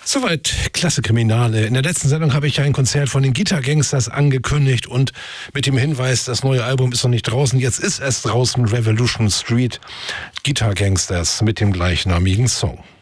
Soweit Klasse Kriminale. In der letzten Sendung habe ich ja ein Konzert von den Guitar Gangsters angekündigt und mit dem Hinweis, das neue Album ist noch nicht draußen. Jetzt ist es draußen, Revolution Street, Guitar Gangsters mit dem gleichnamigen Song.